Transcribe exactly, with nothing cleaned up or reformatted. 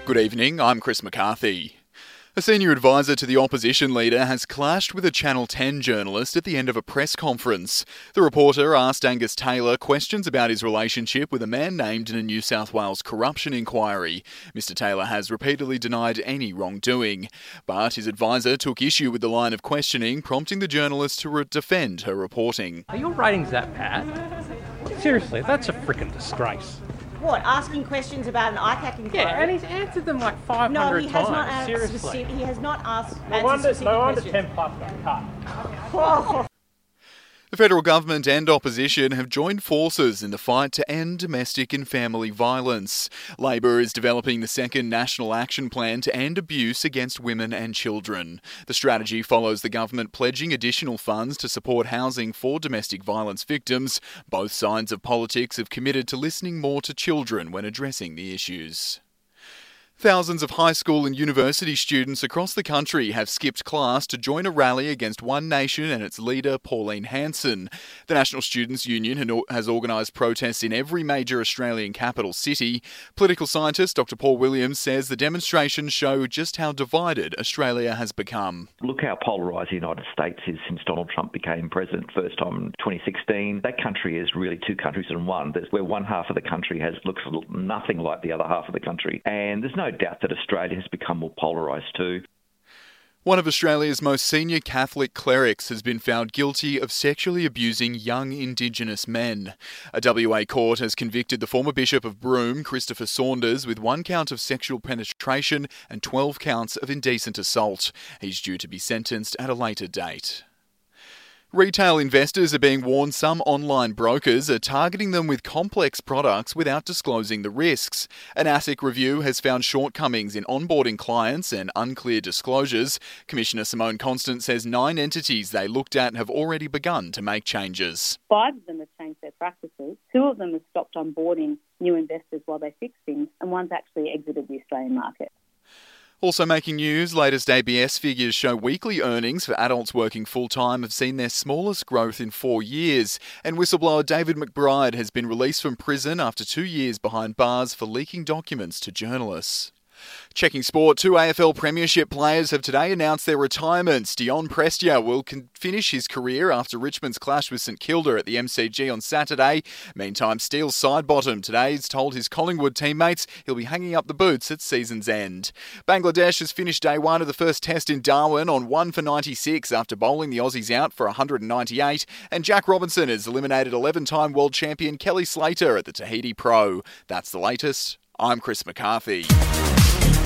Good evening, I'm Chris McCarthy. A senior advisor to the opposition leader has clashed with a Channel ten journalist at the end of a press conference. The reporter asked Angus Taylor questions about his relationship with a man named in a New South Wales corruption inquiry. Mister Taylor has repeatedly denied any wrongdoing, but his advisor took issue with the line of questioning, prompting the journalist to re- defend her reporting. Are your ratings that bad? Seriously, that's a frickin' disgrace. What, asking questions about an I C A C inquiry? Yeah, and he's answered them like five hundred no, he has times. Not asked Seriously. Specific, he has not asked No answered wonder, specific no wonder questions. ten plus got cut. Oh. The federal government and opposition have joined forces in the fight to end domestic and family violence. Labor is developing the second National Action Plan to end abuse against women and children. The strategy follows the government pledging additional funds to support housing for domestic violence victims. Both sides of politics have committed to listening more to children when addressing the issues. Thousands of high school and university students across the country have skipped class to join a rally against One Nation and its leader, Pauline Hanson. The National Students' Union has organised protests in every major Australian capital city. Political scientist Doctor Paul Williams says the demonstrations show just how divided Australia has become. Look how polarised the United States is since Donald Trump became president first time in twenty sixteen. That country is really two countries in one. There's where one half of the country has looks nothing like the other half of the country. And there's no doubt that Australia has become more polarised too. One of Australia's most senior Catholic clerics has been found guilty of sexually abusing young Indigenous men. A W A court has convicted the former Bishop of Broome, Christopher Saunders, with one count of sexual penetration and twelve counts of indecent assault. He's due to be sentenced at a later date. Retail investors are being warned some online brokers are targeting them with complex products without disclosing the risks. An ASIC review has found shortcomings in onboarding clients and unclear disclosures. Commissioner Simone Constant says nine entities they looked at have already begun to make changes. Five of them have changed their practices. Two of them have stopped onboarding new investors while they fix things, and one's actually exited the Australian market. Also making news, latest A B S figures show weekly earnings for adults working full-time have seen their smallest growth in four years. And whistleblower David McBride has been released from prison after two years behind bars for leaking documents to journalists. Checking sport, two A F L Premiership players have today announced their retirements. Dion Prestia will con- finish his career after Richmond's clash with St Kilda at the M C G on Saturday. Meantime, Steele Sidebottom today has told his Collingwood teammates he'll be hanging up the boots at season's end. Bangladesh has finished day one of the first test in Darwin on one for ninety-six after bowling the Aussies out for one hundred ninety-eight. And Jack Robinson has eliminated eleven-time world champion Kelly Slater at the Tahiti Pro. That's the latest. I'm Chris McCarthy.